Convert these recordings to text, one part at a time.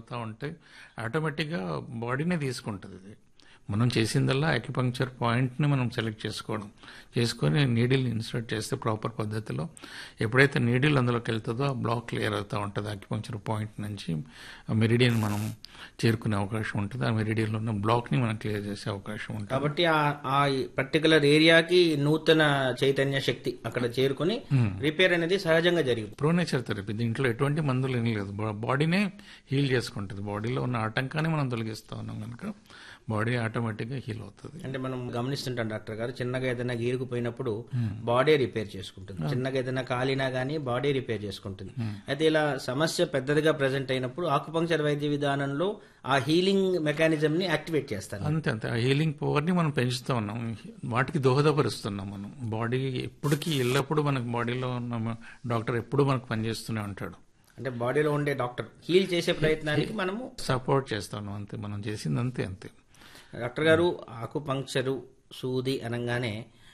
అవుతూ ఉంటే ఆటోమేటిక్గా బాడీనే తీసుకుంటుంది ఇది. మనం చేసిందల్లా అక్యుపంక్చర్ పాయింట్ని మనం సెలెక్ట్ చేసుకొని నీడిల్ ఇన్సర్ట్ చేస్తే ప్రాపర్ పద్ధతిలో ఎప్పుడైతే నీడిల్ అందులోకి వెళ్తుందో ఆ బ్లాక్ క్లియర్ అవుతూ ఉంటుంది. అక్యుపంక్చర్ పాయింట్ నుంచి మెరిడియన్ మనం చేరుకునే అవకాశం ఉంటుంది. ఆ మెరిడియన్లో ఉన్న బ్లాక్ని మనం క్లియర్ చేసే అవకాశం ఉంటుంది. కాబట్టి ఆ పర్టికులర్ ఏరియాకి నూతన చైతన్య శక్తి అక్కడ చేరుకుని రిపేర్ అనేది సహజంగా జరుగుతుంది. ప్రోనేచర్ థెరపీ, దీంట్లో ఎటువంటి మందులు ఏం లేదు. బాడీనే హీల్ చేసుకుంటుంది. బాడీలో ఉన్న ఆటంకాన్ని మనం తొలగిస్తూ ఉన్నాం కనుక బాడీ ఆటోమేటిక్గా హీల్ అవుతుంది. అంటే మనం గమనిస్తుంటాం డాక్టర్ గారు, చిన్నగా ఏదైనా గీరుకుపోయినప్పుడు బాడీ రిపేర్ చేసుకుంటుంది, చిన్నగా ఏదైనా కాలినా గానీ బాడీ రిపేర్ చేసుకుంటుంది. అయితే ఇలా సమస్య పెద్దదిగా ప్రజెంట్ అయినప్పుడు ఆకుపంక్చర్ వైద్య విధానంలో ఆ హీలింగ్ మెకానిజం ని యాక్టివేట్ చేస్తారు. అంతే ఆ హీలింగ్ పవర్ని మనం పెంచుతూ ఉన్నాం, వాటికి దోహదపరుస్తున్నాం. మనం బాడీ ఎప్పటికీ ఎల్లప్పుడూ మనకు బాడీలో ఉన్న డాక్టర్ ఎప్పుడు మనకు పనిచేస్తూనే ఉంటాడు. అంటే బాడీలో ఉండే డాక్టర్ హీల్ చేసే ప్రయత్నానికి మనము సపోర్ట్ చేస్తాను. అంతే మనం చేసింది అంతే. డాక్టర్ గారు, ఆకుపంక్చరు సూది అనగానే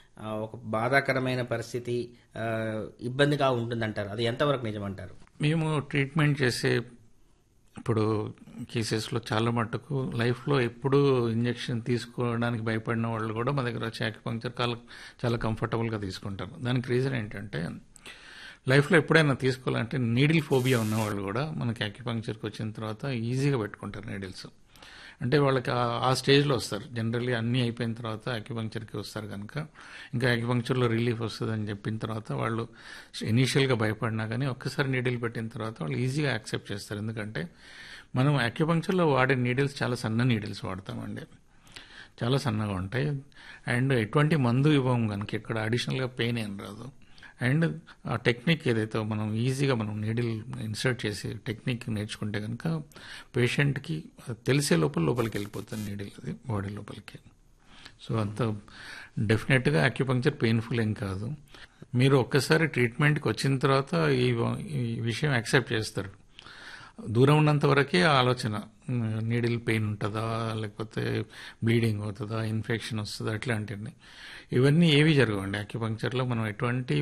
ఒక బాధాకరమైన పరిస్థితి, ఇబ్బందిగా ఉంటుందంటారు. అది ఎంతవరకు నిజమంటారు? మేము ట్రీట్మెంట్ చేసే ఇప్పుడు కేసెస్లో చాలా మట్టుకు లైఫ్లో ఎప్పుడు ఇంజెక్షన్ తీసుకోవడానికి భయపడిన వాళ్ళు కూడా మా దగ్గర వచ్చి ఆక్యుపంక్చర్ చాలా కంఫర్టబుల్గా తీసుకుంటారు. దానికి రీజన్ ఏంటంటే లైఫ్లో ఎప్పుడైనా తీసుకోవాలంటే నీడిల్ ఫోబియా ఉన్నవాళ్ళు కూడా మనకి ఆక్యుపంక్చర్కి వచ్చిన తర్వాత ఈజీగా పెట్టుకుంటారు నీడిల్స్. అంటే వాళ్ళకి ఆ స్టేజ్లో వస్తారు. జనరల్లీ అన్నీ అయిపోయిన తర్వాత ఆక్యుపంక్చర్కి వస్తారు కనుక ఇంకా ఆక్యుపంక్చర్లో రిలీఫ్ వస్తుందని చెప్పిన తర్వాత వాళ్ళు ఇనీషియల్గా భయపడినా కానీ ఒక్కసారి నీడిల్ పెట్టిన తర్వాత వాళ్ళు ఈజీగా యాక్సెప్ట్ చేస్తారు. ఎందుకంటే మనం ఆక్యుపంక్చర్లో వాడే నీడిల్స్ చాలా సన్న నీడిల్స్ వాడతామండి, చాలా సన్నగా ఉంటాయి. అండ్ ఎటువంటి మందు ఇవ్వము కనుక ఇక్కడ అడిషనల్గా పెయిన్ ఏం రాదు. అండ్ ఆ టెక్నిక్ ఏదైతే మనం ఈజీగా మనం నీడిల్ ఇన్సర్ట్ చేసి టెక్నిక్ నేర్చుకుంటే కనుక పేషెంట్కి తెలిసే లోపలికి వెళ్ళిపోతుంది నీడిల్, అది బాడీ లోపలికి. సో అంత డెఫినెట్గా ఆక్యుపంక్చర్ పెయిన్ఫుల్ ఏం కాదు. మీరు ఒక్కసారి ట్రీట్మెంట్కి వచ్చిన తర్వాత ఈ విషయం యాక్సెప్ట్ చేస్తారు. దూరం ఉన్నంత వరకే ఆలోచన, నీడిల్ పెయిన్ ఉంటుందా, లేకపోతే బ్లీడింగ్ అవుతుందా, ఇన్ఫెక్షన్ వస్తుందా, అట్లాంటివన్నీ ఇవన్నీ ఏవి జరగవండి ఆక్యుపంక్చర్లో. మనం ఎటువంటి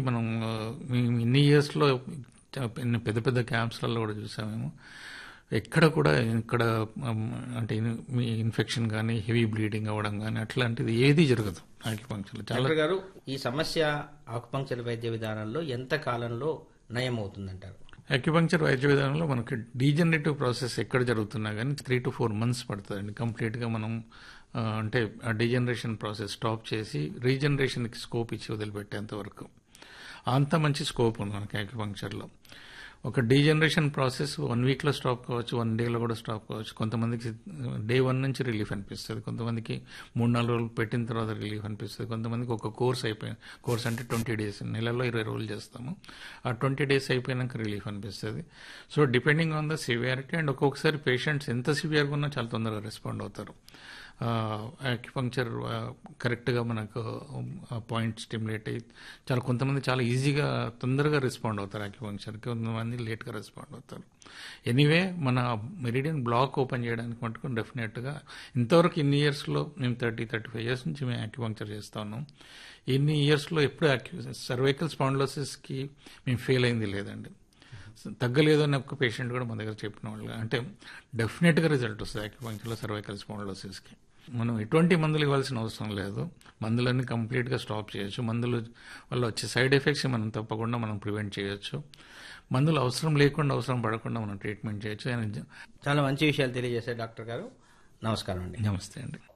ఇన్ని ఇయర్స్లో పెద్ద పెద్ద క్యాంప్స్లలో కూడా చూసామేమో, ఎక్కడ కూడా ఇక్కడ అంటే ఇన్ఫెక్షన్ కానీ హెవీ బ్లీడింగ్ అవ్వడం కానీ అట్లాంటిది ఏది జరగదు ఆక్యుపంక్చర్లో. డాక్టర్ గారు, ఈ సమస్య ఆకుపంక్చర్ వైద్య విధానంలో ఎంత కాలంలో నయం అవుతుందంటారు? అక్యుపంక్చర్ వైద్య విధానంలో మనకి డీజనరేటివ్ ప్రాసెస్ ఎక్కడ జరుగుతున్నా కానీ 3 to 4 months పడుతుందండి కంప్లీట్గా. మనం అంటే ఆ డీజనరేషన్ ప్రాసెస్ స్టాప్ చేసి రీజనరేషన్కి స్కోప్ ఇచ్చి వదిలిపెట్టేంత వరకు అంత మంచి స్కోప్ ఉంది మనకి అక్యుపంక్చర్లో. ఒక డీజనరేషన్ ప్రాసెస్ 1 weekలో స్టాప్ కావచ్చు, 1 dayలో కూడా స్టాప్ కావచ్చు. కొంతమందికి day 1 నుంచి రిలీఫ్ అనిపిస్తుంది, కొంతమందికి 3-4 రోజులు పెట్టిన తర్వాత రిలీఫ్ అనిపిస్తుంది, కొంతమందికి ఒక కోర్స్ అంటే 20 days, నెలలో 20 రోజులు చేస్తాము. ఆ 20 days అయిపోయినాక రిలీఫ్ అనిపిస్తుంది. So depending on the severity and ఒక్కొక్కసారి పేషెంట్స్ ఎంత సివియర్గా ఉన్నా చాలా తొందరగా రెస్పాండ్ అవుతారు. ఆక్యుపంక్చర్ కరెక్ట్గా మనకు పాయింట్ స్టిమ్యులేట్ అయ్యి కొంతమంది చాలా ఈజీగా తొందరగా రెస్పాండ్ అవుతారు ఆక్యుపంక్చర్కి, కొంతమంది లేట్గా రెస్పాండ్ అవుతారు. ఎనీవే మన మెరిడియన్ బ్లాక్ ఓపెన్ చేయడానికి మటుకు డెఫినెట్గా ఇంతవరకు ఇన్ని ఇయర్స్లో మేము 30-35 years నుంచి మేము ఆక్యుపంక్చర్ చేస్తూ ఉన్నాం. ఇన్ని ఇయర్స్లో ఎప్పుడు సర్వైకల్ స్పాండిలోసిస్కి మేము ఫెయిల్ అయింది లేదండి. తగ్గలేదు అని ఒక్క పేషెంట్ కూడా మన దగ్గర చెప్పిన వాళ్ళు, అంటే డెఫినెట్గా రిజల్ట్ వస్తుంది ఆక్యుపంక్చర్లో సర్వైకల్ స్పాండిలోసిస్కి. మనం ఎటువంటి మందులు ఇవ్వాల్సిన అవసరం లేదు, మందులన్నీ కంప్లీట్గా స్టాప్ చేయొచ్చు. మందులు వల్ల వచ్చే సైడ్ ఎఫెక్ట్స్ మనం తప్పకుండా మనం ప్రివెంట్ చేయొచ్చు. మందులు అవసరం లేకుండా అవసరం పడకుండా మనం ట్రీట్మెంట్ చేయొచ్చు. చాలా మంచి విషయాలు తెలియజేశారు డాక్టర్ గారు. నమస్కారం అండి. నమస్తే అండి.